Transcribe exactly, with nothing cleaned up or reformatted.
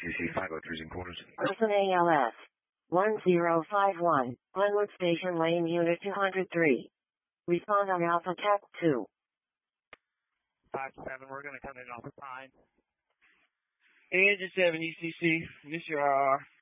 C C five oh three in quarters. Person A L S one zero five one, Glenwood Station Lane, Unit two hundred three. Respond on Alpha Tech two. five seven, we're going to come in Alpha Pine. Engine seven E C C, this your R R.